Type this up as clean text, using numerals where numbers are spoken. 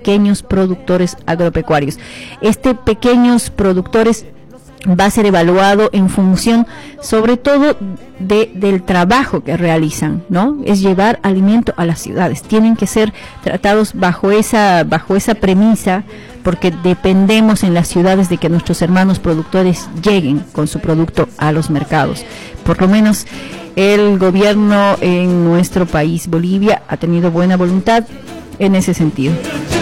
pequeños productores agropecuarios. Pequeños productores va a ser evaluado en función sobre todo del trabajo que realizan, ¿no? Es llevar alimento a las ciudades. Tienen que ser tratados bajo esa premisa, porque dependemos en las ciudades de que nuestros hermanos productores lleguen con su producto a los mercados. Por lo menos el gobierno en nuestro país, Bolivia, ha tenido buena voluntad en ese sentido.